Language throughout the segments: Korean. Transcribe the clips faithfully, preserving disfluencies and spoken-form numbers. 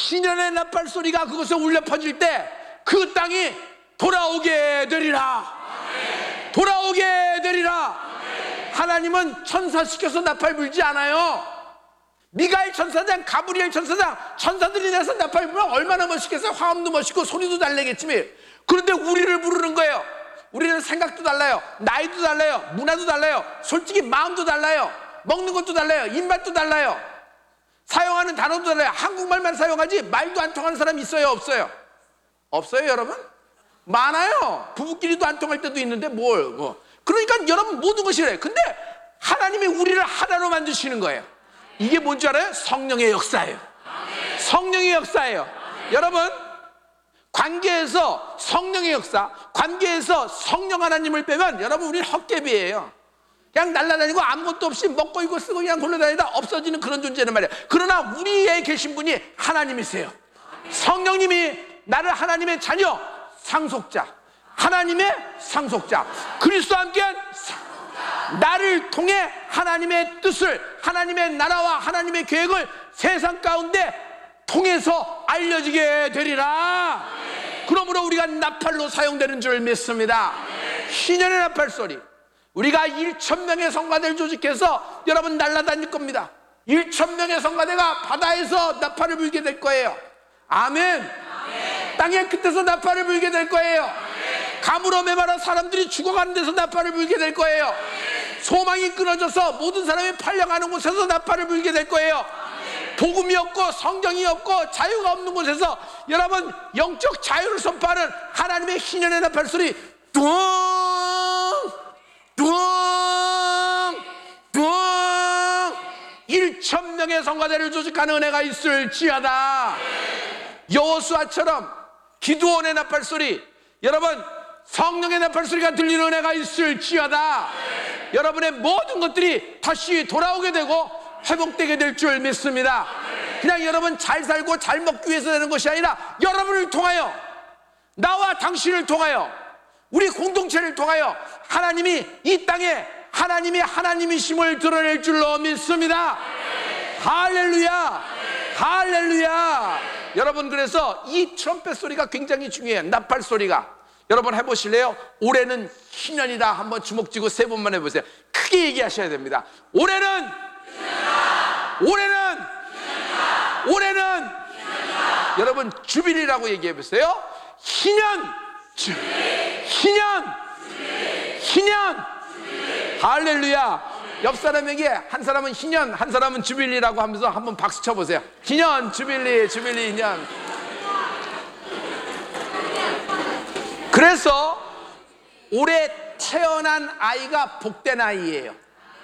희년의 나팔 소리가 그곳에 울려 퍼질 때 그 땅이 돌아오게 되리라. 돌아오게 되리라. 하나님은 천사 시켜서 나팔 불지 않아요. 미가엘 천사장, 가브리엘 천사장, 천사들이 내서 나팔 불면 얼마나 멋있겠어요. 화음도 멋있고 소리도 달래겠지만, 그런데 우리를 부르는 거예요. 우리는 생각도 달라요, 나이도 달라요, 문화도 달라요, 솔직히 마음도 달라요, 먹는 것도 달라요, 입맛도 달라요, 사용하는 단어도 달라요. 한국말만 사용하지 말도 안 통하는 사람 있어요, 없어요? 없어요, 여러분? 많아요. 부부끼리도 안 통할 때도 있는데 뭘 뭐. 그러니까 여러분 모든 것이 그래요. 근데 하나님이 우리를 하나로 만드시는 거예요. 이게 뭔지 알아요? 성령의 역사예요. 성령의 역사예요. 여러분, 관계에서 성령의 역사, 관계에서 성령 하나님을 빼면 여러분 우리는 헛개비예요. 그냥 날아다니고 아무것도 없이 먹고 입고 쓰고 그냥 굴러다니다 없어지는 그런 존재는 말이에요. 그러나 우리에 계신 분이 하나님이세요. 성령님이 나를 하나님의 자녀, 상속자, 하나님의 상속자, 그리스도와 함께한 상속자, 나를 통해 하나님의 뜻을, 하나님의 나라와 하나님의 계획을 세상 가운데 통해서 알려지게 되리라. 그러므로 우리가 나팔로 사용되는 줄 믿습니다. 희년의 나팔 소리. 우리가 일천 명의 성가대를 조직해서 여러분 날아다닐 겁니다. 일천 명의 성가대가 바다에서 나팔을 불게 될 거예요. 아멘. 땅의 끝에서 나팔을 불게 될 거예요. 가물어 메마라 사람들이 죽어가는 데서 나팔을 불게 될 거예요. 소망이 끊어져서 모든 사람이 팔려가는 곳에서 나팔을 불게 될 거예요. 복음이 없고 성경이 없고 자유가 없는 곳에서 여러분 영적 자유를 선포하는 하나님의 희년의 나팔 소리, 뚱 뚱 뚱, 일천 명의 성가대를 조직하는 은혜가 있을지어다. 여호수아처럼 기드온의 나팔 소리, 여러분 성령의 나팔 소리가 들리는 은혜가 있을지어다. 여러분의 모든 것들이 다시 돌아오게 되고 회복되게 될 줄 믿습니다. 그냥 여러분 잘 살고 잘 먹기 위해서 되는 것이 아니라 여러분을 통하여, 나와 당신을 통하여, 우리 공동체를 통하여 하나님이 이 땅에 하나님이 하나님이심을 드러낼 줄로 믿습니다. 할렐루야, 할렐루야. 여러분, 그래서 이 트럼펫 소리가 굉장히 중요해요. 나팔 소리가. 여러분 해보실래요? 올해는 희년이다. 한번 주먹 쥐고 세 번만 해보세요. 크게 얘기하셔야 됩니다. 올해는 희년이다. 올해는 희년이다. 올해는 희년이다. 여러분 주빌이라고 얘기해보세요. 희년, 주빌. 희년, 주빌. 희년, 주빌. 할렐루야. 옆 사람에게 한 사람은 희년, 한 사람은 주빌리라고 하면서 한번 박수 쳐보세요. 희년, 주빌리, 주빌리, 희년. 그래서 올해 태어난 아이가 복된 아이예요.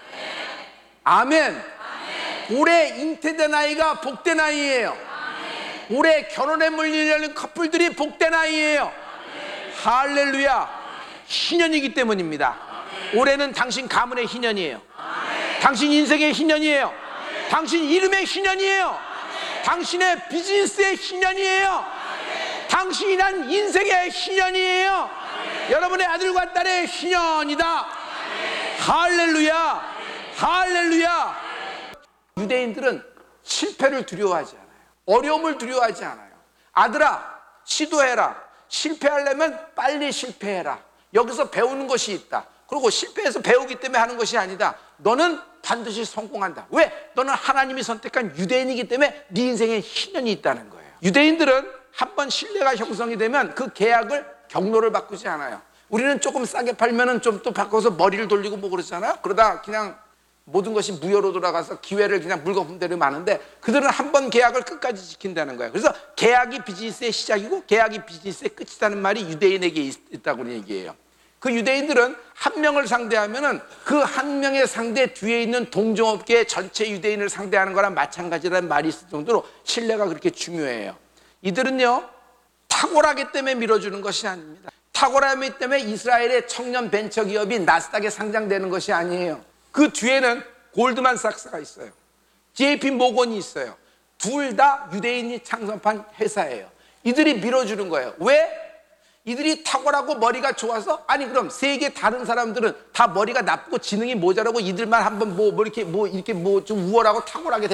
아멘. 올해 잉태된 아이가 복된 아이예요. 올해 결혼에 물리려는 커플들이 복된 아이예요. 할렐루야. 희년이기 때문입니다. 올해는 당신 가문의 희년이에요. 당신 인생의 희년이에요. 당신 이름의 희년이에요. 당신의 비즈니스의 희년이에요. 당신이란 인생의 희년이에요. 여러분의 아들과 딸의 희년이다. 할렐루야, 할렐루야. 유대인들은 실패를 두려워하지 않아요. 어려움을 두려워하지 않아요. 아들아, 시도해라. 실패하려면 빨리 실패해라. 여기서 배우는 것이 있다. 그리고 실패해서 배우기 때문에 하는 것이 아니다. 너는 반드시 성공한다. 왜? 너는 하나님이 선택한 유대인이기 때문에 네 인생에 희년이 있다는 거예요. 유대인들은 한번 신뢰가 형성이 되면 그 계약을 경로를 바꾸지 않아요. 우리는 조금 싸게 팔면은 좀 또 바꿔서 머리를 돌리고 뭐 그러잖아요. 그러다 그냥 모든 것이 무효로 돌아가서 기회를 그냥 물거품 대로 마는데, 그들은 한 번 계약을 끝까지 지킨다는 거예요. 그래서 계약이 비즈니스의 시작이고 계약이 비즈니스의 끝이라는 말이 유대인에게 있다고 얘기해요. 그 유대인들은 한 명을 상대하면은 그 한 명의 상대 뒤에 있는 동종업계 전체 유대인을 상대하는 거랑 마찬가지라는 말이 있을 정도로 신뢰가 그렇게 중요해요. 이들은요, 탁월하기 때문에 밀어주는 것이 아닙니다. 탁월함이 때문에 이스라엘의 청년 벤처 기업이 나스닥에 상장되는 것이 아니에요. 그 뒤에는 골드만삭스가 있어요. 제이피 모건이 있어요. 둘 다 유대인이 창설한 회사예요. 이들이 밀어주는 거예요. 왜? 이들이 탁월하고 머리가 좋아서? 아니, 그럼 세계 다른 사람들은 다 머리가 나쁘고 지능이 모자라고 이들만 한번 뭐, 뭐 이렇게 뭐 이렇게 뭐 좀 우월하고 탁월하게